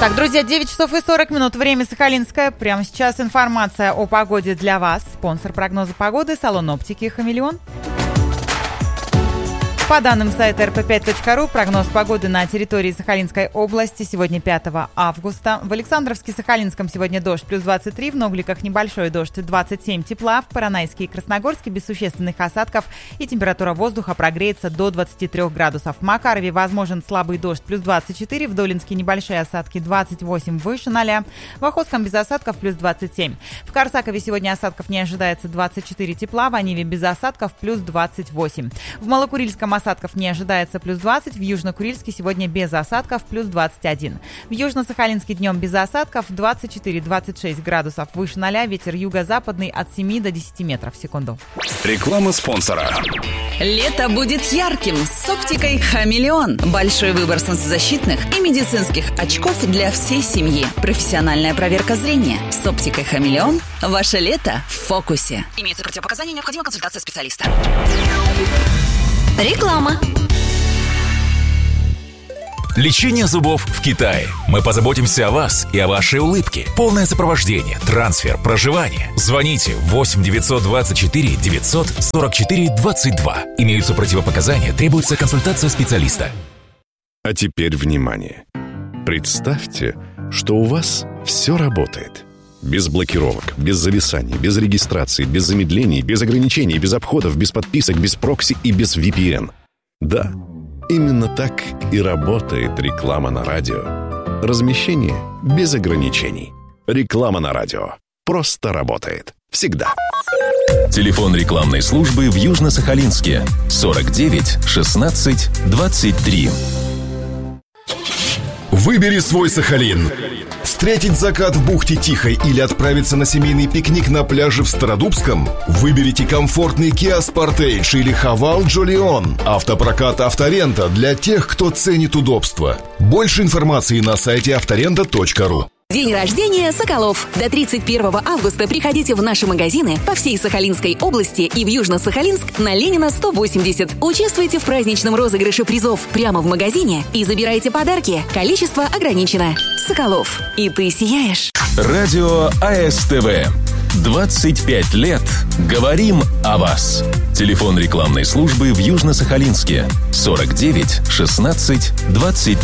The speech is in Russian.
Так, друзья, 9 часов и 40 минут. Время Сахалинское. Прямо сейчас информация о погоде для вас. Спонсор прогноза погоды — салон оптики «Хамелеон». По данным сайта rp5.ru, прогноз погоды на территории Сахалинской области сегодня 5 августа. В Александровске-Сахалинском сегодня дождь плюс 23, в Новликах небольшой дождь 27 тепла, в Поронайске и Красногорске без существенных осадков и температура воздуха прогреется до 23 градусов. В Макарове возможен слабый дождь плюс 24, в Долинске небольшие осадки 28 выше 0, в Охотском без осадков плюс 27. В Корсакове сегодня осадков не ожидается 24 тепла, в Аниве без осадков плюс 28. В Малокурильском осадков не ожидается плюс 20, в Южно-Курильске сегодня без осадков плюс 21. В Южно-Сахалинске днем без осадков 24-26 градусов выше 0, ветер юго-западный от 7 до 10 метров в секунду. Реклама спонсора. Лето будет ярким с оптикой «Хамелеон». Большой выбор солнцезащитных и медицинских очков для всей семьи. Профессиональная проверка зрения. С оптикой «Хамелеон» ваше лето в фокусе. Имеются противопоказания, необходима консультация специалиста. Реклама. Лечение зубов в Китае. Мы позаботимся о вас и о вашей улыбке. Полное сопровождение, трансфер, проживание. Звоните 8 924 944 22. Имеются противопоказания, требуется консультация специалиста. А теперь внимание. Представьте, что у вас все работает. Без блокировок, без зависаний, без регистрации, без замедлений, без ограничений, без обходов, без подписок, без прокси и без VPN. Да, именно так и работает реклама на радио. Размещение без ограничений. Реклама на радио. Просто работает. Всегда. Телефон рекламной службы в Южно-Сахалинске 49 16 23. Выбери свой Сахалин. Встретить закат в бухте Тихой или отправиться на семейный пикник на пляже в Стародубском? Выберите комфортный Kia Sportage или Haval Jolion. Автопрокат «Авторента» для тех, кто ценит удобство. Больше информации на сайте авторента.ру. День рождения Соколов. До 31 августа приходите в наши магазины по всей Сахалинской области и в Южно-Сахалинск на Ленина 180. Участвуйте в праздничном розыгрыше призов прямо в магазине и забирайте подарки. Количество ограничено. Соколов. И ты сияешь. Радио АСТВ. 25 лет. Говорим о вас. Телефон рекламной службы в Южно-Сахалинске 49 16 23.